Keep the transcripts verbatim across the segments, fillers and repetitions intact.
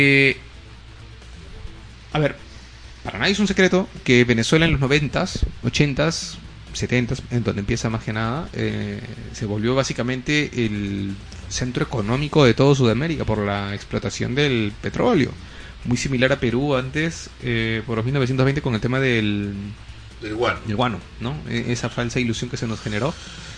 Eh, a ver, para nadie es un secreto que Venezuela en los noventas, ochentas, setentas, en donde empieza más que nada, eh, se volvió básicamente el centro económico de todo Sudamérica por la explotación del petróleo. Muy similar a Perú antes, eh, por los mil novecientos veinte, con el tema del, del guano. del guano, ¿no? Esa falsa ilusión que se nos generó.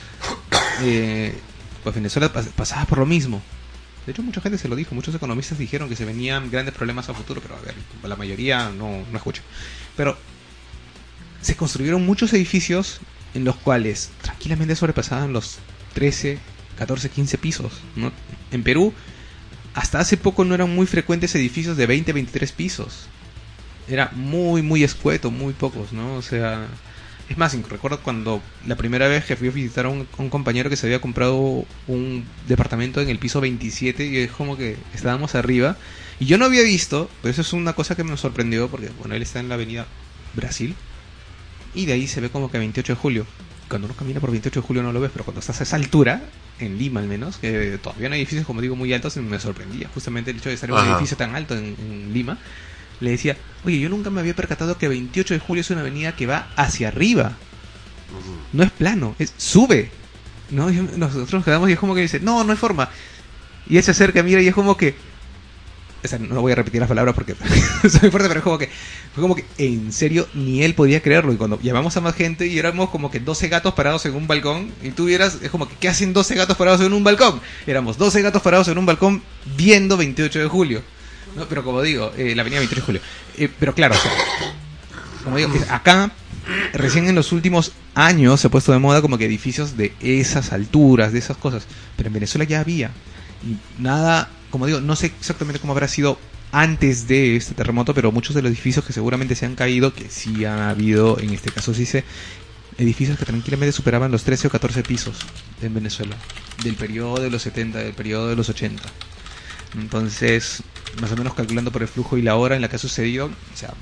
Eh, pues Venezuela pasaba por lo mismo. De hecho, mucha gente se lo dijo, muchos economistas dijeron que se venían grandes problemas a futuro, pero a ver, la mayoría no, no escucha. Pero se construyeron muchos edificios en los cuales tranquilamente sobrepasaban los trece, catorce, quince pisos, ¿no? En Perú, hasta hace poco no eran muy frecuentes edificios de veinte, veintitrés pisos. Era muy, muy escueto, muy pocos, ¿no? O sea, es más, recuerdo cuando la primera vez que fui a visitar a un, a un compañero que se había comprado un departamento en el piso veintisiete, y es como que estábamos arriba, y yo no había visto, pero eso es una cosa que me sorprendió, porque bueno, él está en la avenida Brasil, y de ahí se ve como que veintiocho de julio. Cuando uno camina por veintiocho de julio no lo ves, pero cuando estás a esa altura, en Lima al menos, que todavía no hay edificios, como digo, muy altos, me sorprendía justamente el hecho de estar en un edificio tan alto en, en Lima. Le decía, oye, yo nunca me había percatado que veintiocho de julio es una avenida que va hacia arriba. No es plano, es sube. ¿No? Y nosotros nos quedamos y es como que dice, no, no hay forma. Y él se acerca, mira, y es como que... O sea, no voy a repetir las palabras porque soy fuerte, pero es como que... Fue como que, en serio, ni él podía creerlo. Y cuando llamamos a más gente y éramos como que doce gatos parados en un balcón, y tú vieras, es como que, ¿qué hacen doce gatos parados en un balcón? Éramos doce gatos parados en un balcón viendo veintiocho de julio. No, pero como digo, eh, la avenida veintiocho de julio. Eh, pero claro, o sea, como digo, acá, recién en los últimos años se ha puesto de moda como que edificios de esas alturas, de esas cosas. Pero en Venezuela ya había. Y nada, como digo, no sé exactamente cómo habrá sido antes de este terremoto, pero muchos de los edificios que seguramente se han caído, que sí han habido, en este caso sí sé, edificios que tranquilamente superaban los trece o catorce pisos en Venezuela. Del periodo de los setenta, del periodo de los ochenta. Entonces, más o menos calculando por el flujo y la hora en la que ha sucedido, o sea,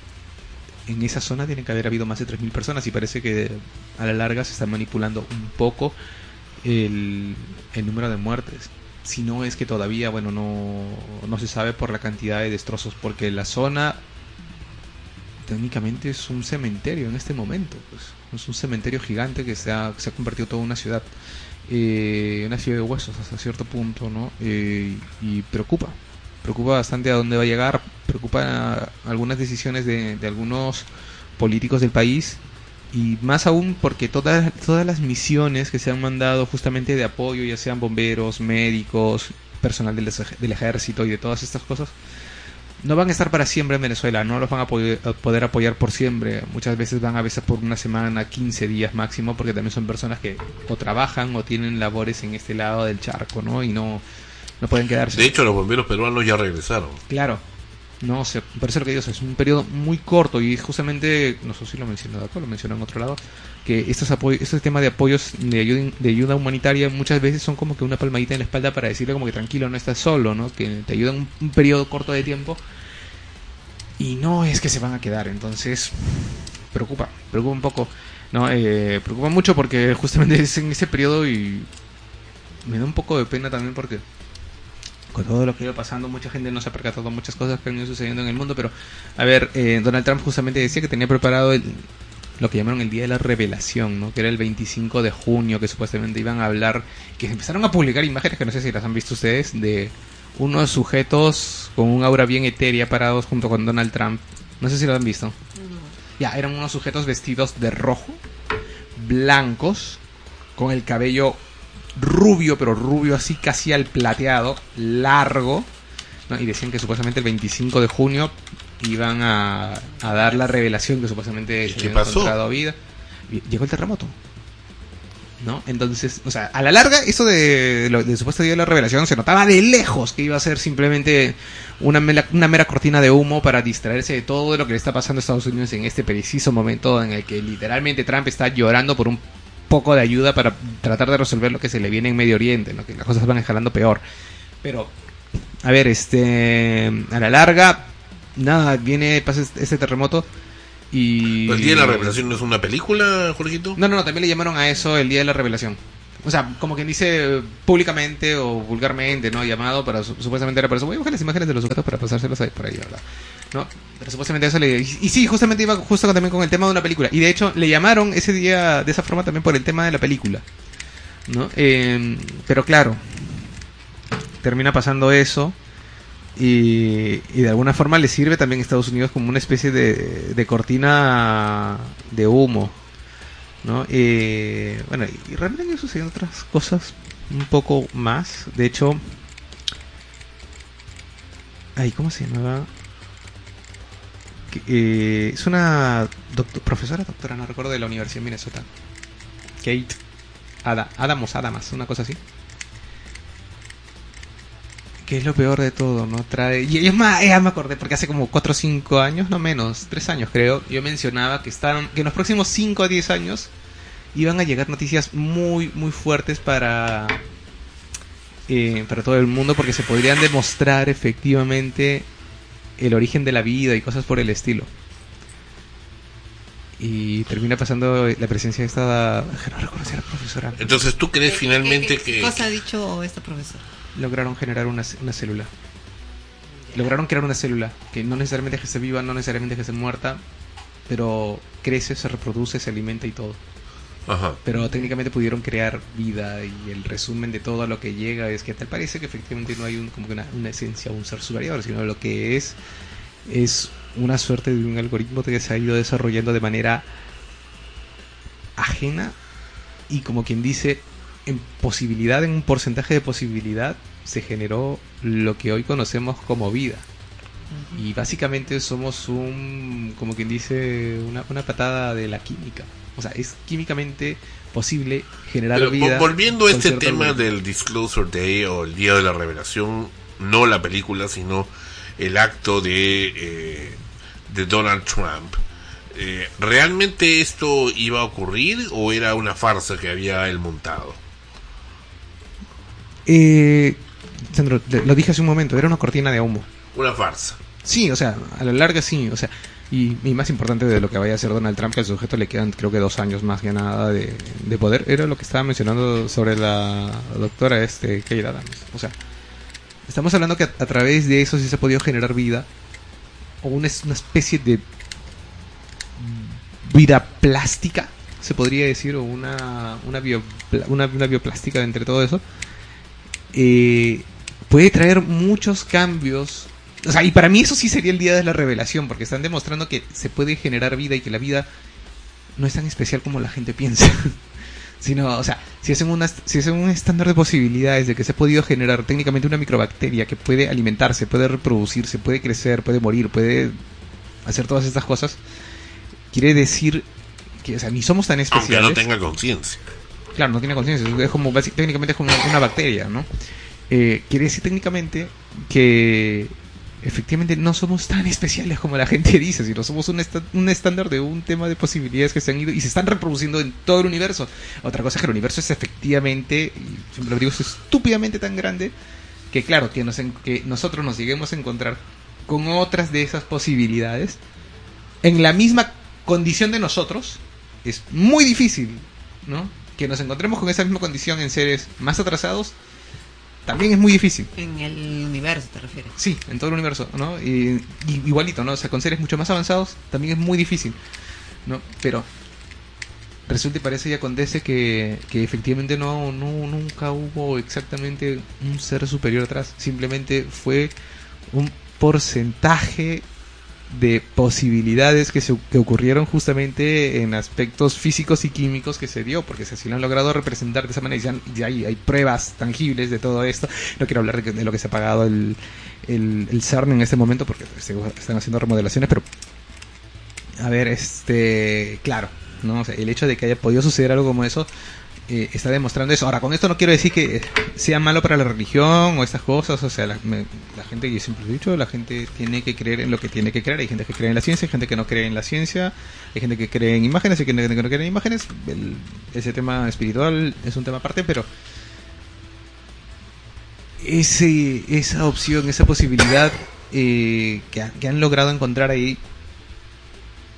en esa zona tienen que haber habido más de tres mil personas, y parece que a la larga se está manipulando un poco el, el número de muertes. Si no es que todavía, bueno, no, no se sabe por la cantidad de destrozos, porque la zona técnicamente es un cementerio en este momento, pues es un cementerio gigante que se ha, se ha convertido toda una ciudad. Eh, una ciudad de huesos hasta cierto punto, ¿no? Eh, y preocupa, preocupa bastante a dónde va a llegar, preocupa algunas decisiones de, de algunos políticos del país, y más aún porque todas, todas las misiones que se han mandado justamente de apoyo, ya sean bomberos, médicos, personal del, del ejército y de todas estas cosas, no van a estar para siempre en Venezuela, no los van a poder, a poder apoyar por siempre. Muchas veces van a veces por una semana, quince días máximo, porque también son personas que o trabajan o tienen labores en este lado del charco, ¿no? Y no, no pueden quedarse. De hecho, los bomberos peruanos ya regresaron. Claro. No, o sea, por eso lo que digo, es un periodo muy corto, y justamente, no sé si lo mencionó acá, lo mencionó en otro lado, que estos apoyos, este tema de apoyos de ayuda, de ayuda humanitaria muchas veces son como que una palmadita en la espalda para decirle como que tranquilo, no estás solo, ¿no? Que te ayudan un, un periodo corto de tiempo, y no es que se van a quedar. Entonces preocupa, preocupa un poco, ¿no? Eh, preocupa mucho porque justamente es en ese periodo, y me da un poco de pena también porque con todo lo que iba pasando, mucha gente no se ha percatado de muchas cosas que han ido sucediendo en el mundo. Pero, a ver, eh, Donald Trump justamente decía que tenía preparado el, lo que llamaron el Día de la Revelación, ¿no? Que era el veinticinco de junio, que supuestamente iban a hablar, que empezaron a publicar imágenes que no sé si las han visto ustedes, de unos sujetos con un aura bien etérea parados junto con Donald Trump. No sé si lo han visto. No. Ya, eran unos sujetos vestidos de rojo, blancos, con el cabello rubio, pero rubio así casi al plateado, largo, ¿no? Y decían que supuestamente el veinticinco de junio iban a, a dar la revelación que supuestamente se había encontrado vida. Y llegó el terremoto, ¿no? Entonces, o sea, a la larga, eso de, de, de supuesto día de la revelación se notaba de lejos que iba a ser simplemente una mera, una mera cortina de humo para distraerse de todo lo que le está pasando a Estados Unidos en este preciso momento en el que literalmente Trump está llorando por un poco de ayuda para tratar de resolver lo que se le viene en Medio Oriente, ¿no? Que las cosas van escalando peor. Pero, a ver, este, a la larga, nada, viene, pasa este terremoto y... ¿El Día de la Revelación no es una película, Jorgito? No, no, no, también le llamaron a eso el Día de la Revelación. O sea, como quien dice públicamente o vulgarmente, ¿no? Llamado, para su- supuestamente era por eso. Voy a buscar las imágenes de los sujetos para pasárselos ahí por ahí, ¿verdad? ¿No? Pero supuestamente eso le... Y, y sí, justamente iba justo también con el tema de una película. Y de hecho, le llamaron ese día de esa forma también por el tema de la película, ¿no? Eh, pero claro, termina pasando eso. Y, y de alguna forma le sirve también a Estados Unidos como una especie de, de cortina de humo, ¿no? Eh, bueno, y realmente han sucedido otras cosas un poco más. De hecho, ay, ¿cómo se llamaba? Que, eh, es una doctor, profesora, doctora, no recuerdo, de la Universidad de Minnesota. Kate Ada, Adamos, Adamas, una cosa así. Que es lo peor de todo, ¿no? Trae... Y es más, ya me acordé, porque hace como cuatro o cinco años, no menos, tres años creo, yo mencionaba que estaban, que en los próximos cinco a diez años iban a llegar noticias muy, muy fuertes para, eh, para todo el mundo, porque se podrían demostrar efectivamente el origen de la vida y cosas por el estilo. Y termina pasando la presencia de esta... No recuerdo si era profesora. Entonces, ¿tú crees ¿Qué- finalmente qué- qué que... cosa ha dicho esta profesora? Lograron generar una, una célula. Lograron crear una célula que no necesariamente es que esté viva, no necesariamente es que esté muerta, pero crece, se reproduce, se alimenta y todo. Ajá. Pero técnicamente pudieron crear vida, y el resumen de todo lo que llega es que tal parece que efectivamente no hay un, como que una, una esencia o un ser superior, sino lo que es es una suerte de un algoritmo que se ha ido desarrollando de manera ajena y, como quien dice, en posibilidad, en un porcentaje de posibilidad, se generó lo que hoy conocemos como vida. Y básicamente somos un, como quien dice, una, una patada de la química. O sea, es químicamente posible generar Pero, vida. vo- volviendo a con este cierto tema algoritmo. del Disclosure Day o el Día de la Revelación, no la película, sino el acto de, eh, de Donald Trump, eh, ¿realmente esto iba a ocurrir o era una farsa que había él montado? Eh, Sandro, te- lo dije hace un momento, era una cortina de humo. Una farsa. Sí, o sea, a la larga sí, o sea, y, y más importante de lo que vaya a hacer Donald Trump, que al sujeto le quedan creo que dos años más que nada de, de poder, era lo que estaba mencionando sobre la doctora este, Kate Adams. O sea, estamos hablando que a, a través de eso sí se ha podido generar vida, o una, es- una especie de vida plástica, se podría decir, o una, una, bio, una, una bioplástica de entre todo eso. Eh, puede traer muchos cambios. O sea, y para mí eso sí sería el día de la revelación, porque están demostrando que se puede generar vida y que la vida no es tan especial como la gente piensa. Sino, o sea, si hacen, una, si hacen un estándar de posibilidades de que se ha podido generar técnicamente una microbacteria que puede alimentarse, puede reproducirse, puede crecer, puede morir, puede hacer todas estas cosas, quiere decir que, o sea, ni somos tan Aunque especiales. no tenga conciencia. Claro, no tiene conciencia, es como basi- técnicamente es como una, una bacteria, ¿no? Eh, quiere decir técnicamente que efectivamente no somos tan especiales como la gente dice, sino somos un, esta- un estándar de un tema de posibilidades que se han ido y se están reproduciendo en todo el universo. Otra cosa es que el universo es efectivamente, y siempre lo digo, es estúpidamente tan grande que, claro, que, nos en- que nosotros nos lleguemos a encontrar con otras de esas posibilidades en la misma condición de nosotros es muy difícil, ¿no? Que nos encontremos con esa misma condición en seres más atrasados también es muy difícil. En el universo, ¿te refieres? Sí, en todo el universo, ¿no? Y, y igualito, ¿no? O sea, con seres mucho más avanzados también es muy difícil, ¿no? Pero resulta y parece y acontece que, que efectivamente no, no nunca hubo exactamente un ser superior atrás. Simplemente fue un porcentaje de posibilidades que se que ocurrieron justamente en aspectos físicos y químicos que se dio, porque si así lo han logrado representar de esa manera, y ya, ya hay, hay pruebas tangibles de todo esto. No quiero hablar de, que- de lo que se ha pagado el, el, el CERN en este momento, porque se- están haciendo remodelaciones, pero a ver, este claro, ¿no? O sea, el hecho de que haya podido suceder algo como eso eh, está demostrando eso. Ahora, con esto no quiero decir que sea malo para la religión o estas cosas. O sea, la, me- la gente, yo siempre lo he dicho, la gente tiene que creer en lo que tiene que creer. Hay gente que cree en la ciencia, hay gente que no cree en la ciencia, hay gente que cree en imágenes, hay gente que no cree en imágenes. El- ese tema espiritual es un tema aparte, pero ese esa opción, esa posibilidad eh, que, ha- que han logrado encontrar ahí,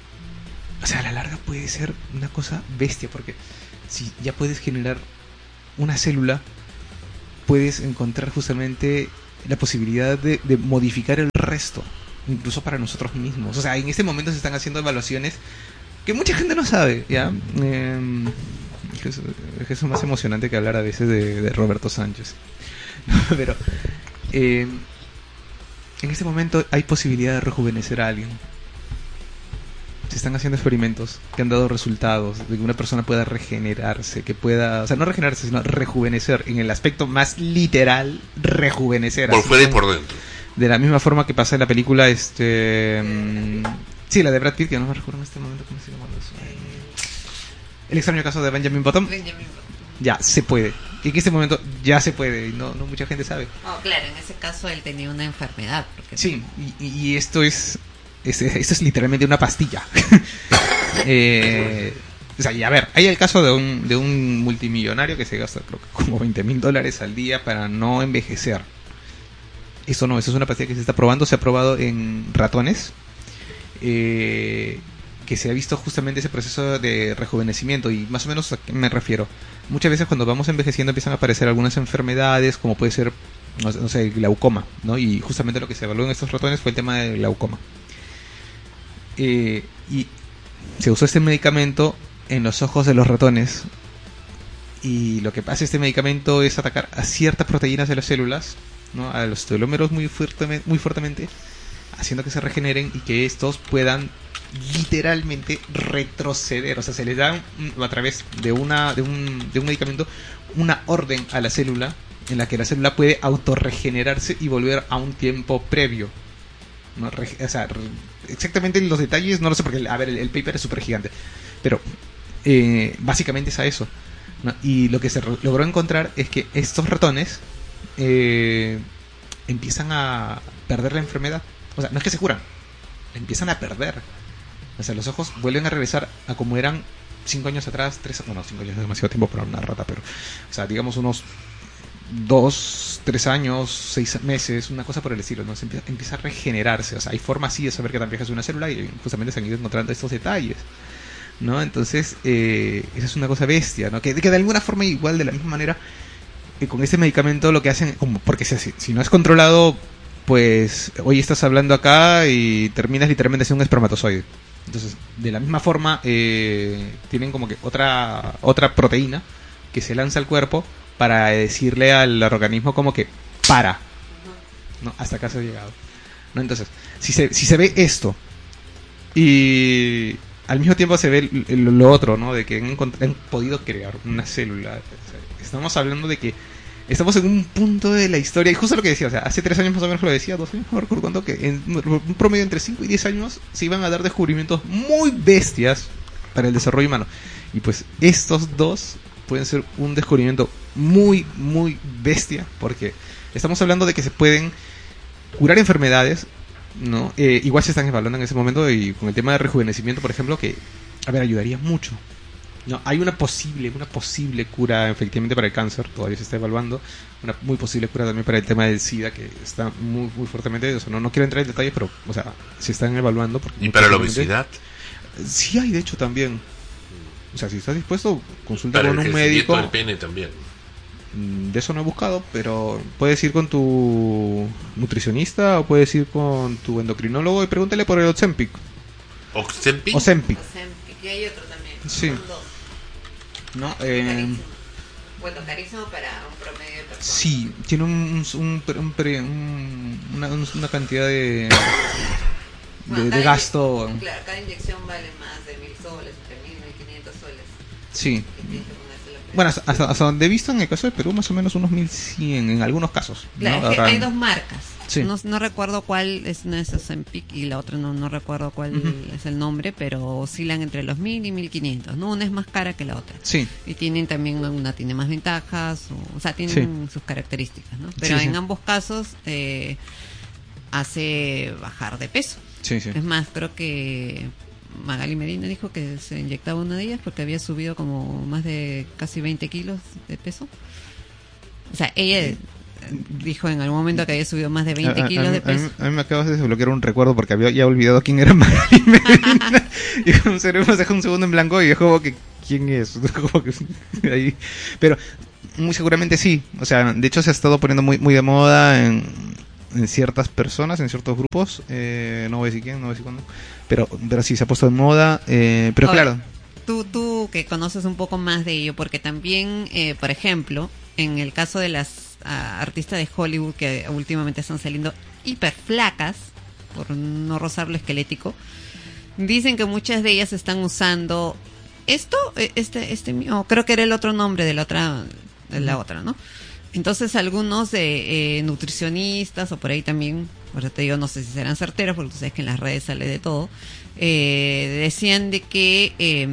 o sea, a la larga puede ser una cosa bestia, porque si ya puedes generar una célula puedes encontrar justamente la posibilidad de, de modificar el resto, incluso para nosotros mismos. O sea, en este momento se están haciendo evaluaciones que mucha gente no sabe, ¿ya? Eh, es, es más emocionante que hablar a veces de, de Roberto Sánchez. Pero eh, en este momento hay posibilidad de rejuvenecer a alguien. Se están haciendo experimentos que han dado resultados de que una persona pueda regenerarse, que pueda, o sea, no regenerarse, sino rejuvenecer, en el aspecto más literal, rejuvenecer. Por así fuera y como, por dentro. de la misma forma que pasa en la película, este, mm, sí, la de Brad Pitt, que no me recuerdo en este momento cómo se llama eso. El extraño caso de Benjamin Button. Benjamin Button. Ya se puede. Y en este momento ya se puede y no, no mucha gente sabe. Oh, claro, en ese caso él tenía una enfermedad. Porque Sí, y, y esto es, es esto es literalmente una pastilla. eh, o sea, y a ver, hay el caso de un, de un multimillonario que se gasta creo que como veinte mil dólares al día para no envejecer. Eso no, eso es una pastilla que se está probando, se ha probado en ratones, eh, que se ha visto justamente ese proceso de rejuvenecimiento. Y más o menos a qué me refiero. Muchas veces cuando vamos envejeciendo empiezan a aparecer algunas enfermedades, como puede ser, no sé, no sé, glaucoma, ¿no? Y justamente lo que se evaluó en estos ratones fue el tema del glaucoma. Eh, y se usó este medicamento en los ojos de los ratones. Y lo que pasa este medicamento es atacar a ciertas proteínas de las células, ¿no? A los telómeros muy fuertemente, muy fuertemente, haciendo que se regeneren y que estos puedan literalmente retroceder. O sea, se les da a través de una de un, de un medicamento una orden a la célula en la que la célula puede autorregenerarse y volver a un tiempo previo, ¿no? Re, o sea, re, exactamente los detalles no lo sé porque, a ver, el, el paper es súper gigante, pero eh, básicamente es a eso, ¿no? Y lo que se re, logró encontrar es que estos ratones eh, empiezan a perder la enfermedad. O sea, no es que se curan, empiezan a perder. O sea, los ojos vuelven a regresar a como eran cinco años atrás, tres, bueno, cinco años es demasiado tiempo para una rata, pero, o sea, digamos unos dos, tres años, seis meses, una cosa por el estilo, ¿no? Se empieza, empieza a regenerarse. O sea, hay formas así de saber que tan vieja es una célula y justamente se han ido encontrando estos detalles, ¿no? Entonces, eh, esa es una cosa bestia, ¿no? Que, que de alguna forma, igual, de la misma manera, eh, con este medicamento lo que hacen, como porque si, si no es controlado, pues hoy estás hablando acá y terminas literalmente siendo un espermatozoide. Entonces, de la misma forma, eh, tienen como que otra otra proteína que se lanza al cuerpo para decirle al organismo como que para, ¿no? Hasta acá se ha llegado, ¿no? Entonces, si se, si se ve esto y al mismo tiempo se ve el, el, lo otro, ¿no? De que han, han podido crear una célula. O sea, estamos hablando de que estamos en un punto de la historia, y justo lo que decía, o sea, hace tres años más o menos lo decía, dos años, no recuerdo cuánto, que en un promedio entre cinco y diez años se iban a dar descubrimientos muy bestias para el desarrollo humano. Y pues estos dos pueden ser un descubrimiento muy, muy bestia, porque estamos hablando de que se pueden curar enfermedades, ¿no? Eh, igual se están evaluando en ese momento, y con el tema de rejuvenecimiento, por ejemplo, que, a ver, ayudaría mucho. No, hay una posible, una posible cura efectivamente para el cáncer, todavía se está evaluando, una muy posible cura también para el tema del SIDA, que está muy muy fuertemente, o sea, no, no quiero entrar en detalles, pero, o sea, se están evaluando. ¿Y para la obesidad? Sí hay, de hecho, también. O sea, si estás dispuesto, consulta para con el un médico. del pene también. De eso no he buscado, pero puedes ir con tu nutricionista o puedes ir con tu endocrinólogo y pregúntale por el Ozempic. ¿Ozempic? Ozempic. Ozempic, y hay otro también. Sí. Son dos. No, eh, Carísimo. Bueno, carísimo para un promedio de personas. sí, tiene un, un, un, un, pre- un- una, una cantidad de, Bueno, de, de cada gasto. inye- Claro, cada inyección vale más de mil soles, entre mil y mil quinientos soles. Sí. Que tienes que ponerse la Bueno, hasta, hasta, hasta donde he visto en el caso de Perú, más o menos unos mil cien en algunos casos. Claro, ¿no? es que Ahora- hay dos marcas. Sí. No, no recuerdo cuál es, una es Ozempic y la otra no, no recuerdo cuál Ujú. es el nombre, pero oscilan entre los mil y mil quinientos, ¿no? Una es más cara que la otra. Sí, Y tienen también, una tiene más ventajas, o, o sea, tienen sus características, ¿no? Pero Sí, en sí. ambos casos eh, hace bajar de peso. sí, sí. Es más, creo que Magali Medina dijo que se inyectaba una de ellas porque había subido como más de casi veinte kilos de peso. O sea, ella eh, dijo en algún momento que había subido más de veinte A- a- kilos a, de mí- a mí- peso. a mí me acabas de desbloquear un recuerdo porque había ya olvidado quién era Magali Medina. Y un cerebro se dejó un segundo en blanco y es como que, ¿quién es? Como que, ahí. Pero muy seguramente sí. O sea, de hecho se ha estado poniendo muy muy de moda en, en ciertas personas, en ciertos grupos. Eh, no voy a decir quién, no voy a decir cuándo. Pero, pero sí, se ha puesto de moda. Eh, pero Ahora, claro. Tú, tú que conoces un poco más de ello, porque también, eh, por ejemplo, en el caso de las uh, artistas de Hollywood que últimamente están saliendo hiper flacas, por no rozar lo esquelético, dicen que muchas de ellas están usando esto, este, este, oh, creo que era el otro nombre de la otra, de la otra, ¿no? Entonces algunos de, eh, nutricionistas o por ahí también, por eso te digo, no sé si serán certeros, porque tú sabes que en las redes sale de todo, eh, decían de que, eh,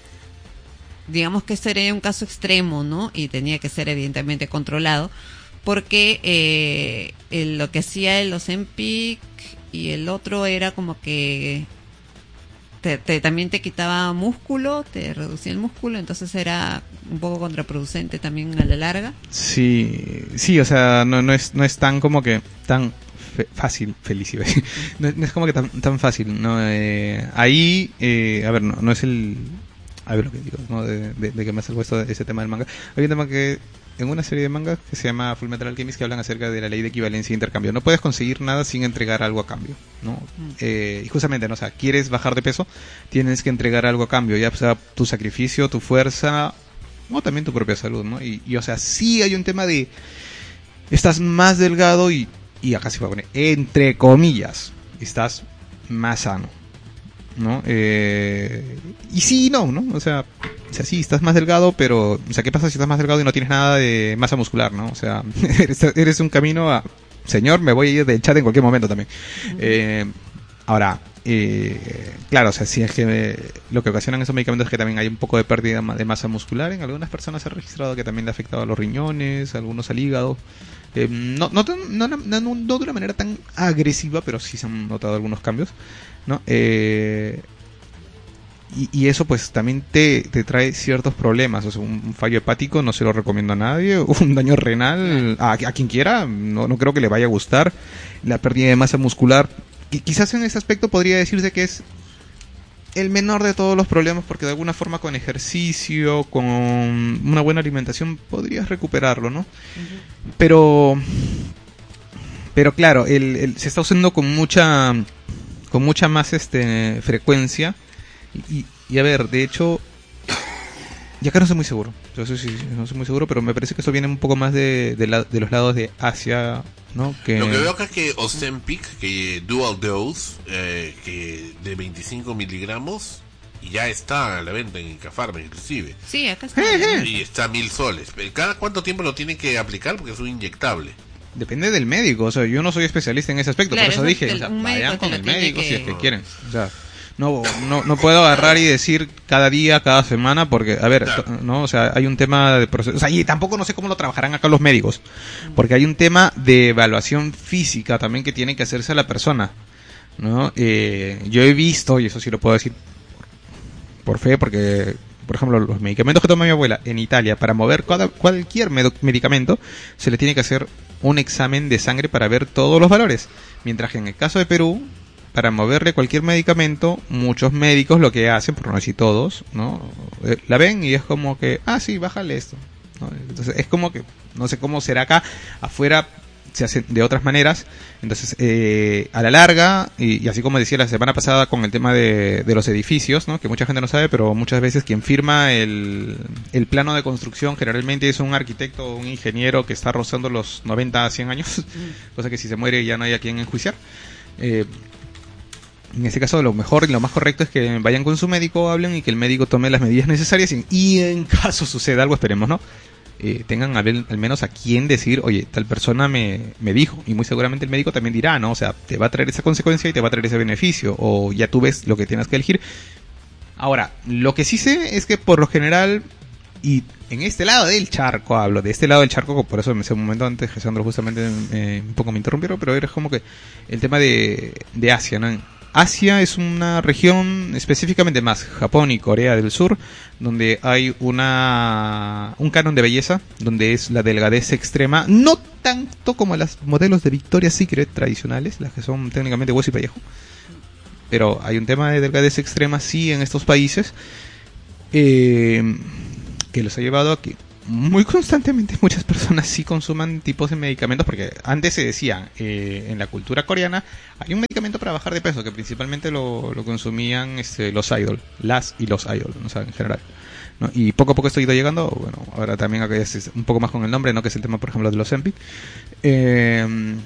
digamos que este era un caso extremo, ¿no? Y tenía que ser evidentemente controlado, porque eh, el, lo que hacía el Ozempic y el otro era como que Te, te, también te quitaba músculo, te reducía el músculo, entonces era un poco contraproducente también a la larga. Sí, sí, o sea, no, no es no es tan como que tan fe, fácil, feliz, no, no es como que tan, tan fácil, no eh, ahí, eh, a ver, no, no es el, a ver lo que digo, ¿no? de, de, de que me ha salvo esto, ese tema del manga. Hay un tema que en una serie de mangas que se llama Fullmetal Alchemist que hablan acerca de la ley de equivalencia e intercambio. No puedes conseguir nada sin entregar algo a cambio, ¿no? Mm. Eh, y justamente, ¿no? O sea, quieres bajar de peso, tienes que entregar algo a cambio, ya sea tu sacrificio, tu fuerza, o también tu propia salud, ¿no? Y, y o sea, sí hay un tema de estás más delgado y, y acá se va a poner, entre comillas, estás más sano, ¿no? Eh, y sí, no, ¿no? O sea, o sea, sí, estás más delgado, pero, o sea, ¿qué pasa si estás más delgado y no tienes nada de masa muscular, ¿no? O sea, eres, eres un camino a, señor, me voy a ir del chat en cualquier momento también. Eh, ahora, eh, claro, o sea, si es que me, lo que ocasionan esos medicamentos es que también hay un poco de pérdida de masa muscular. En algunas personas se ha registrado que también le ha afectado a los riñones, a algunos al hígado. Eh, no, no, no, no, no, no de una manera tan agresiva, pero sí se han notado algunos cambios, ¿no? Eh, y, y eso pues también te, te trae ciertos problemas. O sea, un, un fallo hepático no se lo recomiendo a nadie. Un daño renal a, a quien quiera, no, no creo que le vaya a gustar. La pérdida de masa muscular, y quizás en ese aspecto podría decirse que es el menor de todos los problemas, porque de alguna forma con ejercicio, con una buena alimentación podrías recuperarlo, ¿no? Uh-huh. Pero pero claro, el, el, se está usando con mucha con mucha más este frecuencia y, y, y a ver, de hecho, y acá no soy muy seguro, yo soy, no soy muy seguro, pero me parece que eso viene un poco más de, de, la, de los lados de Asia, ¿no? Que... Lo que veo acá es que Ozempic, que Dual Dose, eh, que de veinticinco miligramos, y ya está a la venta en Cafarma inclusive. Sí, acá está. Y está a mil soles. ¿Cada cuánto tiempo lo tienen que aplicar? Porque es un inyectable. Depende del médico, o sea, yo no soy especialista en ese aspecto, claro, por eso dije, el, o sea, vayan con el médico que... si es que no. quieren, o sea... No, no, no puedo agarrar y decir cada día, cada semana, porque, a ver, claro. no, o sea, hay un tema de proceso, o sea, y tampoco no sé cómo lo trabajarán acá los médicos, porque hay un tema de evaluación física también que tiene que hacerse a la persona, ¿no? Eh, yo he visto, y eso sí lo puedo decir por fe, porque, por ejemplo, los medicamentos que toma mi abuela en Italia, para mover cada, cualquier med- medicamento, se le tiene que hacer un examen de sangre para ver todos los valores, mientras que en el caso de Perú, para moverle cualquier medicamento, muchos médicos lo que hacen, por no decir todos, ¿no? Eh, la ven y es como que, ah, sí, bájale esto, ¿no? Entonces es como que, no sé cómo será acá, afuera se hace de otras maneras. Entonces, eh, a la larga, y, y así como decía la semana pasada con el tema de, de los edificios, ¿no? Que mucha gente no sabe, pero muchas veces quien firma el, el plano de construcción generalmente es un arquitecto o un ingeniero que está rozando los noventa a cien años, mm. cosa que si se muere ya no hay a quien enjuiciar. Eh, En este caso, lo mejor y lo más correcto es que vayan con su médico, hablen y que el médico tome las medidas necesarias y, y en caso suceda algo, esperemos, ¿no? Eh, tengan al, al menos a quien decir, oye, tal persona me, me dijo, y muy seguramente el médico también dirá, ¿no? O sea, te va a traer esa consecuencia y te va a traer ese beneficio, o ya tú ves lo que tienes que elegir. Ahora, lo que sí sé es que por lo general, y en este lado del charco hablo, de este lado del charco, por eso en ese momento antes, Jesandro justamente eh, un poco me interrumpieron, pero era como que el tema de, de Asia, ¿no? Asia es una región, específicamente más Japón y Corea del Sur, donde hay una un canon de belleza, donde es la delgadez extrema, no tanto como las modelos de Victoria's Secret tradicionales, las que son técnicamente hueso y pellejo, pero hay un tema de delgadez extrema sí en estos países, eh, que los ha llevado a que muy constantemente muchas personas sí consuman tipos de medicamentos, porque antes se decía, eh, en la cultura coreana hay un medicamento para bajar de peso que principalmente lo, lo consumían este, los idol, las y los idol, ¿no? O sea, en general, ¿no? Y poco a poco esto ha ido llegando, bueno, ahora también acá es un poco más con el nombre, ¿no? Que es el tema, por ejemplo, de los Ozempic, eh,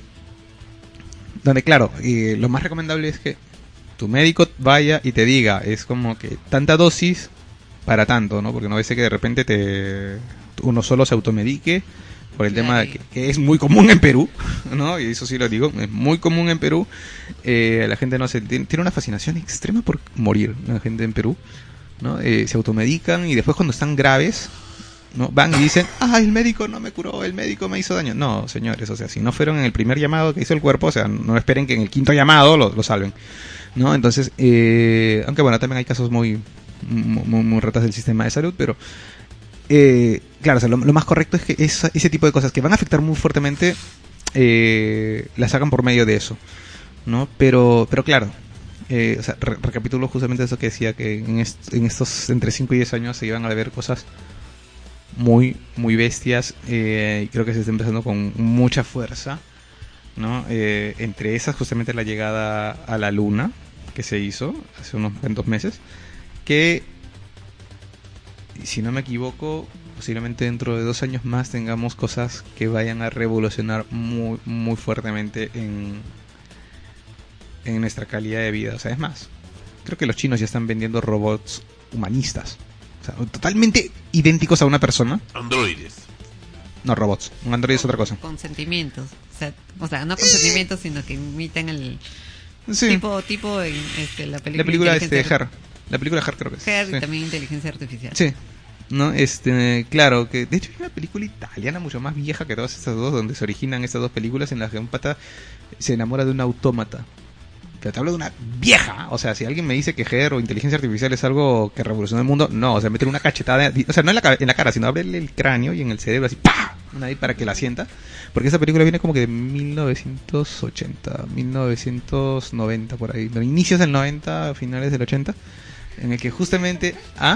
donde claro, eh, lo más recomendable es que tu médico vaya y te diga, es como que tanta dosis para tanto, ¿no? Porque no ves que de repente te uno solo se automedique por el tema de que, que es muy común en Perú, ¿no? Y eso sí lo digo, es muy común en Perú. Eh, la gente no se tiene, tiene una fascinación extrema por morir, la gente en Perú, ¿no? Eh, se automedican y después cuando están graves, ¿no? Van y dicen, ah, el médico no me curó, el médico me hizo daño. No, señores, o sea, si no fueron en el primer llamado que hizo el cuerpo, o sea, no esperen que en el quinto llamado lo, lo salven, ¿no? Entonces, eh, aunque bueno, también hay casos muy muy, muy ratas del sistema de salud, pero eh, claro, o sea, lo, lo más correcto es que esa, ese tipo de cosas que van a afectar muy fuertemente eh, las hagan por medio de eso, ¿no? Pero, pero claro, eh, o sea, re recapitulo justamente eso que decía, que en, est en estos entre cinco y diez años se iban a ver cosas muy, muy bestias, eh, y creo que se está empezando con mucha fuerza, ¿no? Eh, entre esas justamente la llegada a la luna que se hizo hace unos cuantos meses, que si no me equivoco posiblemente dentro de dos años más tengamos cosas que vayan a revolucionar muy muy fuertemente en en nuestra calidad de vida. O sea, es más, creo que los chinos ya están vendiendo robots humanistas, o sea, totalmente idénticos a una persona. Androides. No, robots. Un androide es otra cosa. Con sentimientos. O sea, o sea no con sentimientos, sino que imitan el sí. tipo tipo en este, la película. La película este, Her. La película Her creo que es. Her sí. Y también inteligencia artificial. Sí. No, este, claro, que de hecho hay una película italiana mucho más vieja que todas estas dos, donde se originan estas dos películas en las que un pata se enamora de un autómata. Pero te hablo de una vieja, o sea, si alguien me dice que Her o inteligencia artificial es algo que revolucionó el mundo, no, o sea, meter una cachetada, o sea, no en la, en la cara, sino abrirle el cráneo y en el cerebro así, ¡pah! Una ahí para que la sienta, porque esa película viene como que de mil novecientos ochenta, mil novecientos noventa por ahí, inicios del noventa, finales del ochenta, en el que justamente, ¿ah?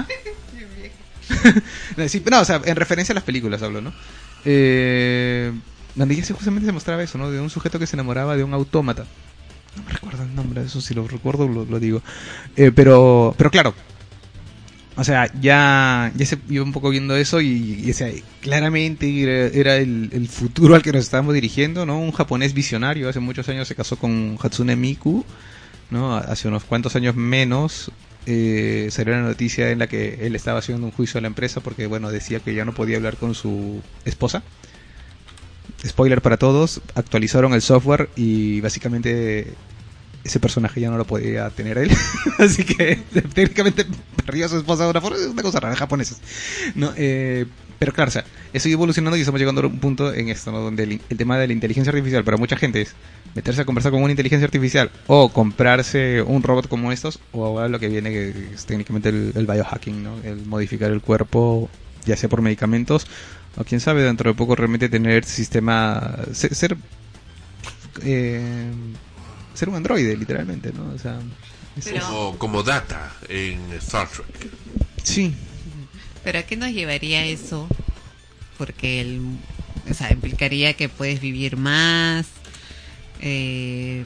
Sí, no, o sea, en referencia a las películas hablo, ¿no? Eh, donde ya se justamente se mostraba eso, ¿no? De un sujeto que se enamoraba de un autómata. No me recuerdo el nombre, eso si lo recuerdo lo, lo digo. Eh, pero, pero claro, o sea, ya, ya se iba un poco viendo eso y, y o sea, claramente era, era el, el futuro al que nos estábamos dirigiendo, ¿no? Un japonés visionario, hace muchos años se casó con Hatsune Miku, ¿no? Hace unos cuantos años menos eh, salió la noticia en la que él estaba haciendo un juicio a la empresa porque, bueno, decía que ya no podía hablar con su esposa. Spoiler para todos, actualizaron el software y básicamente ese personaje ya no lo podía tener él. Así que técnicamente perdió a su esposa de una forma, es una cosa rara, japoneses, ¿no? Eh, pero claro, o sea, eso iba evolucionando y estamos llegando a un punto en esto, ¿no? Donde el, el tema de la inteligencia artificial para mucha gente es meterse a conversar con una inteligencia artificial o comprarse un robot como estos, o ahora lo que viene que es técnicamente el, el biohacking, ¿no? El modificar el cuerpo, ya sea por medicamentos o quién sabe, dentro de poco realmente tener sistema, ser, ser, eh, ser un androide, literalmente, ¿no? O sea, es Pero... como, como Data en Star Trek. Sí. Pero ¿a qué nos llevaría eso? Porque el, o sea, implicaría que puedes vivir más, eh,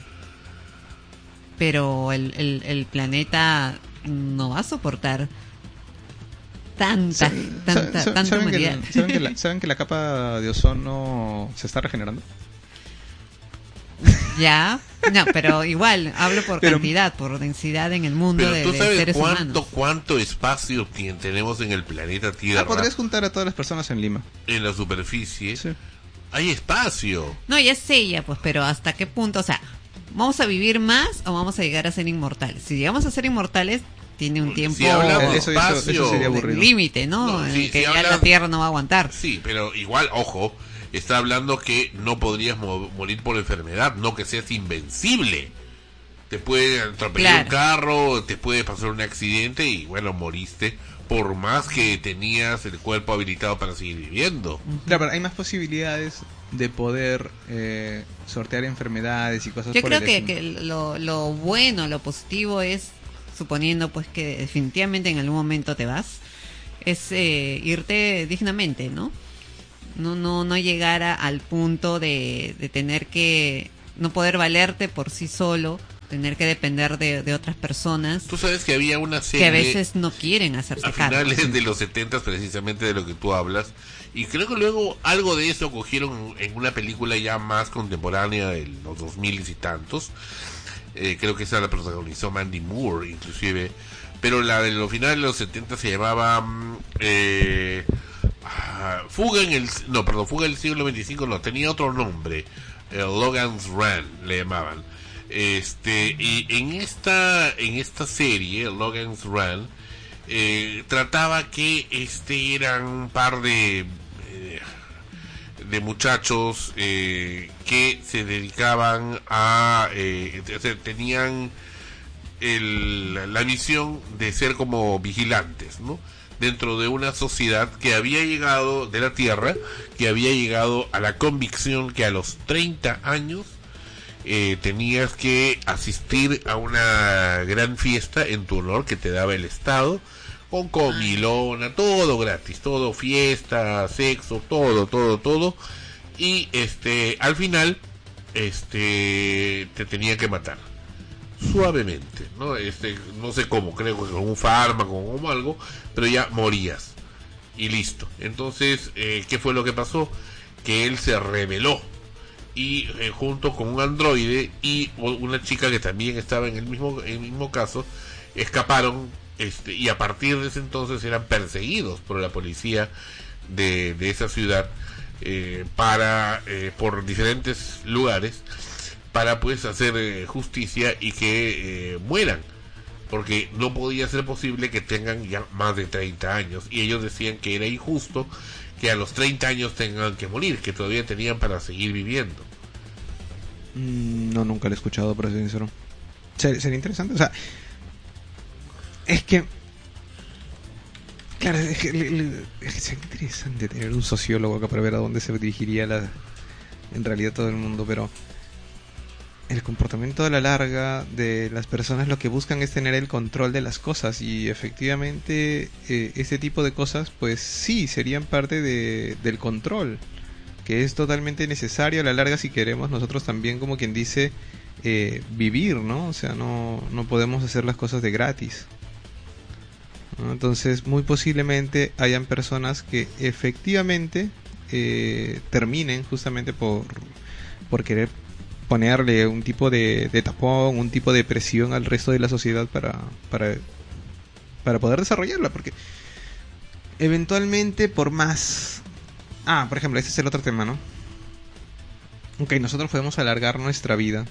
pero el, el, el planeta no va a soportar tanta, Sí, tanta, ¿saben, tanta saben humanidad. que, ¿saben, que la, ¿Saben que la capa de ozono se está regenerando? Ya, no, pero igual, hablo por Pero- cantidad, por densidad en el mundo Pero de, tú de sabes seres cuánto, humanos. cuánto espacio tien- tenemos en el planeta Tierra, Ah, podrías juntar a todas las personas en Lima. en la superficie. Sí. Hay espacio. No, ya sé, ya, pues, pero ¿hasta qué punto? O sea, ¿vamos a vivir más o vamos a llegar a ser inmortales? Si llegamos a ser inmortales, tiene un tiempo Si hablamos Eso- eso- eso espacio, sería aburrido. límite, ¿no? No, en sí, el que si ya hablas- la Tierra no va a aguantar. Sí, pero igual, ojo, está hablando que no podrías mo- morir por enfermedad, no que seas invencible. Te puede atropellar Claro. un carro, te puede pasar un accidente y bueno, moriste, por más que tenías el cuerpo habilitado para seguir viviendo. Claro, pero hay más posibilidades de poder eh, sortear enfermedades y cosas Yo por creo el que, estilo. que lo, lo bueno, lo positivo es, suponiendo pues que definitivamente en algún momento te vas, es eh, irte dignamente, ¿no? No, no, no llegar a, al punto de, de tener que no poder valerte por sí solo, tener que depender de, de otras personas. Tú sabes que había una serie que a veces no quieren hacerse a cargo. finales de los setentas, precisamente de lo que tú hablas, y creo que luego algo de eso cogieron en una película ya más contemporánea de los dos mil y tantos. Eh, creo que esa la protagonizó Mandy Moore, inclusive, pero la de los finales de los setenta se llamaba eh, ah, Fuga en el no, perdón, Fuga en el siglo veinticinco, no, tenía otro nombre, eh, Logan's Run le llamaban. Este, y en esta en esta serie, Logan's Run, eh, trataba que este eran un par de eh, de muchachos eh, que se dedicaban a eh, tenían el, la misión de ser como vigilantes, ¿no? Dentro de una sociedad que había llegado de la Tierra, que había llegado a la convicción que a los treinta años eh, tenías que asistir a una gran fiesta en tu honor que te daba el Estado, con comilona, todo gratis, todo fiesta, sexo, todo, todo, todo, y este, al final, este, te tenía que matar, suavemente, ¿no? Este, no sé cómo, creo que con un fármaco o algo, pero ya morías, y listo. Entonces, eh, ¿qué fue lo que pasó? Que él se rebeló, y eh, junto con un androide y una chica que también estaba en el mismo, en el mismo caso, escaparon. Este, y a partir de ese entonces eran perseguidos por la policía de, de esa ciudad eh, para eh, por diferentes lugares para pues hacer eh, justicia y que eh, mueran, porque no podía ser posible que tengan ya más de treinta años, y ellos decían que era injusto que a los treinta años tengan que morir, que todavía tenían para seguir viviendo. Mm, no, nunca lo he escuchado, para ser sincero. Ser, sería interesante, o sea, es que claro, es que, es que sería interesante tener un sociólogo acá para ver a dónde se dirigiría la, en realidad todo el mundo, pero el comportamiento a la larga de las personas lo que buscan es tener el control de las cosas, y efectivamente eh, este tipo de cosas pues sí serían parte de, del control, que es totalmente necesario a la larga si queremos nosotros también, como quien dice, eh, vivir, ¿no? O sea, no, no podemos hacer las cosas de gratis, ¿no? Entonces muy posiblemente hayan personas que efectivamente eh, terminen justamente por, por querer ponerle un tipo de, de tapón, un tipo de presión al resto de la sociedad para, para, para poder desarrollarla, porque eventualmente por más... Ah, por ejemplo, este es el otro tema, ¿no? Ok, nosotros podemos alargar nuestra vida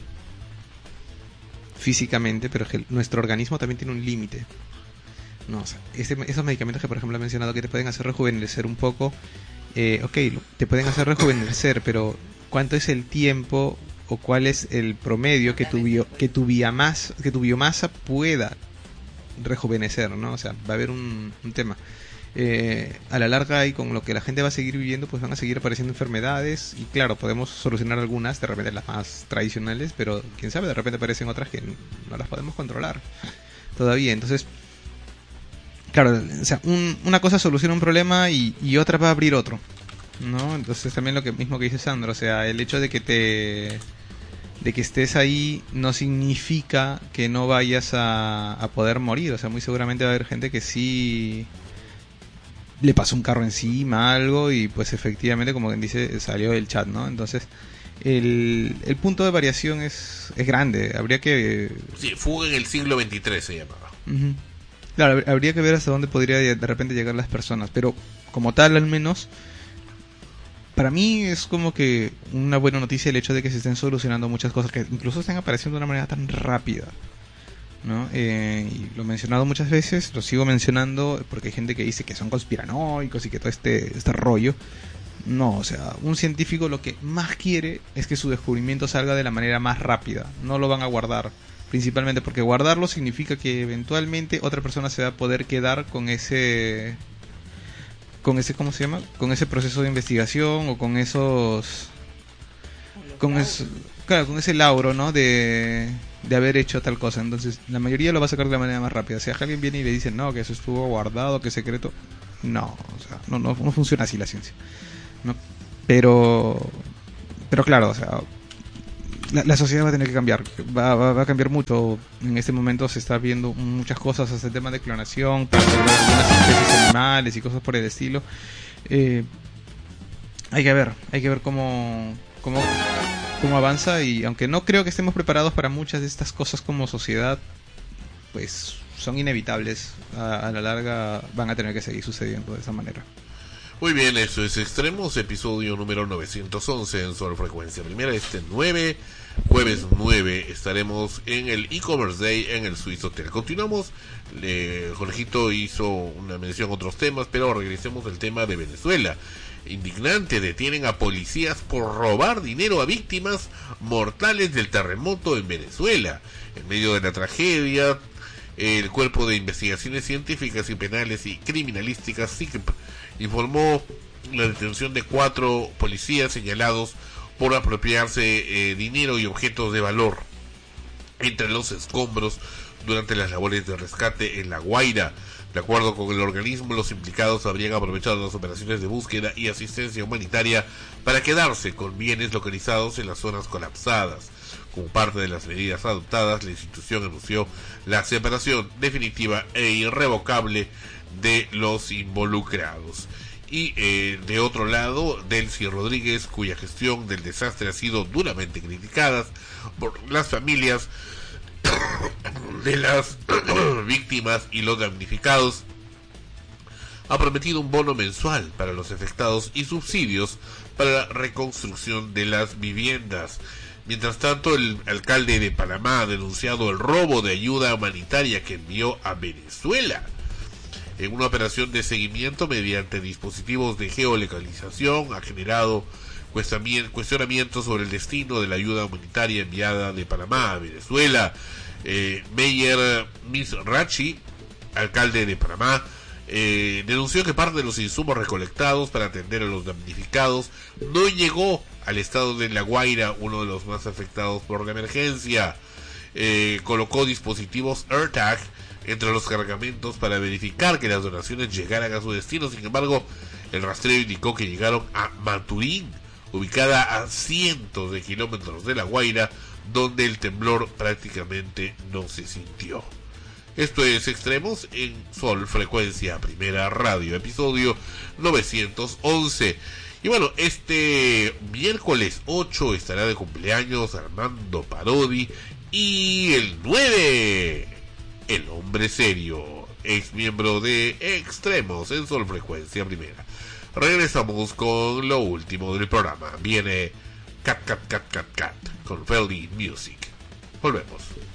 físicamente, pero que nuestro organismo también tiene un límite. No, o sea, ese, esos medicamentos que por ejemplo he mencionado que te pueden hacer rejuvenecer un poco, eh, ok, te pueden hacer rejuvenecer, pero ¿cuánto es el tiempo o cuál es el promedio que tu, bio, que tu, biomasa, que tu biomasa pueda rejuvenecer, ¿no? O sea, va a haber un, un tema. Eh, a la larga, y con lo que la gente va a seguir viviendo, pues van a seguir apareciendo enfermedades, y claro, podemos solucionar algunas, de repente las más tradicionales, pero quién sabe, de repente aparecen otras que no las podemos controlar todavía. Entonces, claro, o sea, un, una cosa soluciona un problema y, y otra va a abrir otro, ¿no? Entonces también lo que mismo que dice Sandro, o sea, el hecho de que te de que estés ahí no significa que no vayas a, a poder morir. O sea, muy seguramente va a haber gente que sí le pasó un carro encima, algo, y pues efectivamente, como quien dice, salió del chat, ¿no? Entonces el, el punto de variación es, es grande. Habría que... Sí, Fuga en el siglo veintitrés se llamaba. Uh-huh. Claro, habría que ver hasta dónde podría de repente llegar las personas, pero como tal, al menos para mí es como que una buena noticia el hecho de que se estén solucionando muchas cosas, que incluso estén apareciendo de una manera tan rápida, ¿no? Eh, y lo he mencionado muchas veces, lo sigo mencionando porque hay gente que dice que son conspiranoicos y que todo este, este rollo. No, o sea, un científico lo que más quiere es que su descubrimiento salga de la manera más rápida. No lo van a guardar, principalmente porque guardarlo significa que eventualmente otra persona se va a poder quedar con ese... con ese, ¿cómo se llama? Con ese proceso de investigación, o con esos... con eso, claro, con ese lauro, ¿no? De... de haber hecho tal cosa. Entonces, la mayoría lo va a sacar de la manera más rápida. Si alguien viene y le dice, no, que eso estuvo guardado, que es secreto, no, o sea, no, no, no funciona así la ciencia, ¿no? Pero, pero claro, o sea, la, la sociedad va a tener que cambiar, va, va, va a cambiar mucho. En este momento se está viendo muchas cosas hasta el tema de clonación, para salvar algunas especies animales y cosas por el estilo. Eh, hay que ver, hay que ver cómo, cómo, cómo avanza, y aunque no creo que estemos preparados para muchas de estas cosas como sociedad, pues son inevitables. A, a la larga van a tener que seguir sucediendo de esa manera. Muy bien, eso es Extremos, episodio número novecientos once en Sol Frecuencia Primera. Este nueve, jueves nueve, estaremos en el e-commerce day en el Swiss Hotel. Continuamos, eh, Jorgito hizo una mención a otros temas, pero regresemos al tema de Venezuela. Indignante, detienen a policías por robar dinero a víctimas mortales del terremoto en Venezuela. En medio de la tragedia, el Cuerpo de Investigaciones Científicas y Penales y Criminalísticas, C I C P, informó la detención de cuatro policías señalados por apropiarse eh, dinero y objetos de valor entre los escombros durante las labores de rescate en La Guaira. De acuerdo con el organismo, los implicados habrían aprovechado las operaciones de búsqueda y asistencia humanitaria para quedarse con bienes localizados en las zonas colapsadas. Como parte de las medidas adoptadas, la institución anunció la separación definitiva e irrevocable de los involucrados. Y eh, de otro lado, Delcy Rodríguez, cuya gestión del desastre ha sido duramente criticada por las familias de las víctimas y los damnificados, ha prometido un bono mensual para los afectados y subsidios para la reconstrucción de las viviendas. Mientras tanto, el alcalde de Panamá ha denunciado el robo de ayuda humanitaria que envió a Venezuela. En una operación de seguimiento mediante dispositivos de geolocalización, ha generado cuestionamientos sobre el destino de la ayuda humanitaria enviada de Panamá a Venezuela. Eh, Meyer Mizrachi, alcalde de Panamá, eh, denunció que parte de los insumos recolectados para atender a los damnificados no llegó al estado de La Guaira, uno de los más afectados por la emergencia. Eh, colocó dispositivos AirTag entre los cargamentos para verificar que las donaciones llegaran a su destino. Sin embargo, el rastreo indicó que llegaron a Maturín, ubicada a cientos de kilómetros de La Guaira, donde el temblor prácticamente no se sintió. Esto es Extremos en Sol Frecuencia Primera Radio, episodio novecientos once. Y bueno, este miércoles ocho estará de cumpleaños Armando Parodi, y el nueve, el hombre serio, ex miembro de Extremos en Sol Frecuencia Primera. Regresamos con lo último del programa. Viene Cat Cat Cat Cat Cat con Feldy Music. Volvemos.